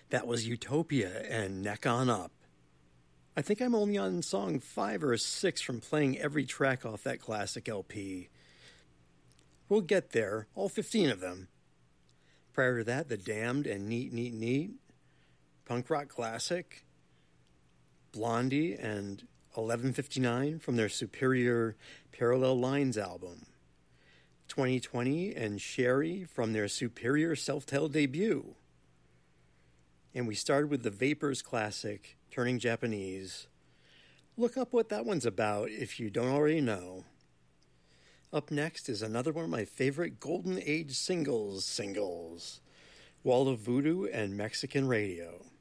That was Utopia and Neck On Up. I think I'm only on song 5 or 6 from playing every track off that classic LP. We'll get there, all 15 of them. Prior to that, The Damned and Neat Neat Neat, punk rock classic, Blondie and 11:59 from their Superior Parallel Lines album, 2020 and Sherry from their Superior Self-Titled debut. And we started with the Vapors classic, Turning Japanese. Look up what that one's about if you don't already know. Up next is another one of my favorite Golden Age singles, Wall of Voodoo and Mexican Radio.